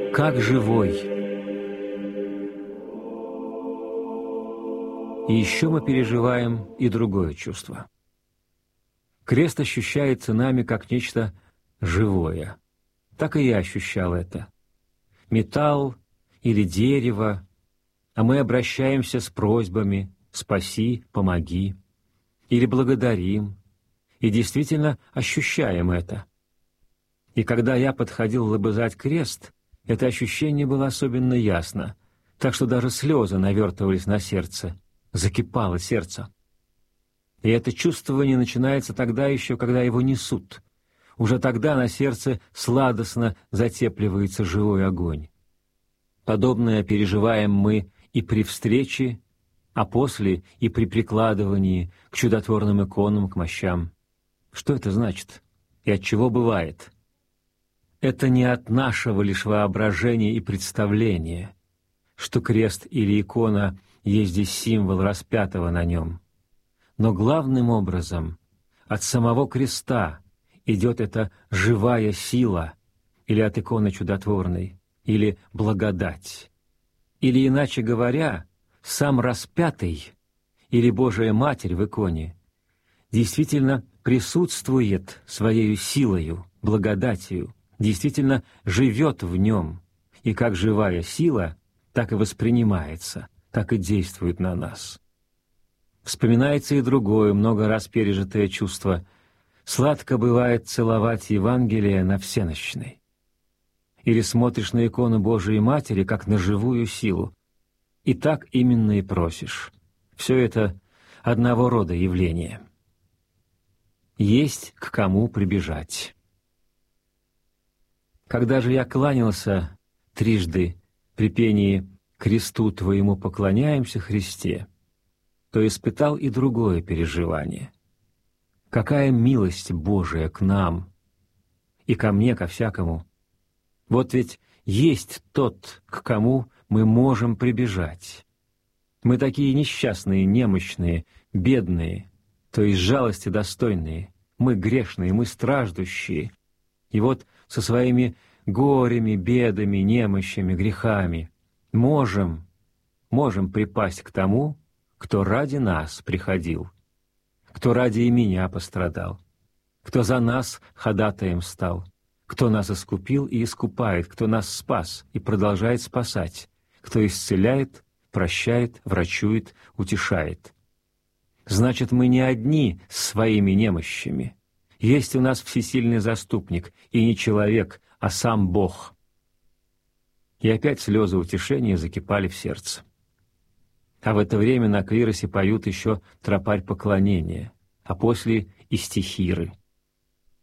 как живой. И еще мы переживаем и другое чувство. Крест ощущается нами как нечто живое. Так и я ощущал это. Металл или дерево, а мы обращаемся с просьбами «спаси», «помоги» или благодарим, и действительно ощущаем это. И когда я подходил лобызать крест, это ощущение было особенно ясно, так что даже слезы навертывались на сердце, закипало сердце. И это чувствование начинается тогда еще, когда его несут. Уже тогда на сердце сладостно затепливается живой огонь. Подобное переживаем мы и при встрече, а после и при прикладывании к чудотворным иконам, к мощам. Что это значит? И от чего бывает? Это не от нашего лишь воображения и представления, что крест или икона есть здесь символ распятого на нем. Но главным образом от самого креста идет эта живая сила, или от иконы чудотворной, или благодать. Или, иначе говоря, сам распятый, или Божия Матерь в иконе, действительно присутствует своей силою, благодатью, действительно живет в нем, и как живая сила, так и воспринимается, так и действует на нас. Вспоминается и другое, много раз пережитое чувство. Сладко бывает целовать Евангелие на всенощной. Или смотришь на икону Божией Матери, как на живую силу, и так именно и просишь. Все это одного рода явление. Есть к кому прибежать. Когда же я кланялся трижды при пении «Кресту Твоему поклоняемся, Христе», то испытал и другое переживание. Какая милость Божия к нам и ко мне, ко всякому. Вот ведь есть тот, к кому мы можем прибежать. Мы такие несчастные, немощные, бедные, то есть жалости достойные. Мы грешные, мы страждущие. И вот со своими горями, бедами, немощами, грехами можем припасть к тому, кто ради нас приходил, кто ради и меня пострадал, кто за нас ходатаем стал, кто нас искупил и искупает, кто нас спас и продолжает спасать, кто исцеляет, прощает, врачует, утешает. Значит, мы не одни с своими немощами. Есть у нас всесильный заступник, и не человек, а сам Бог. И опять слезы утешения закипали в сердце. А в это время на клиросе поют еще тропарь поклонения, а после и стихиры.